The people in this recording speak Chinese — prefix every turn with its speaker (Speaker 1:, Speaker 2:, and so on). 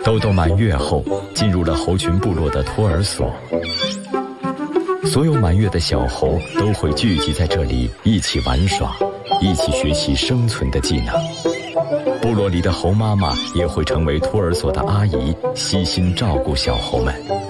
Speaker 1: 豆豆满月后，进入了猴群部落的托儿所。所有满月的小猴都会聚集在这里，一起玩耍，一起学习生存的技能。部落里的猴妈妈也会成为托儿所的阿姨，悉心照顾小猴们。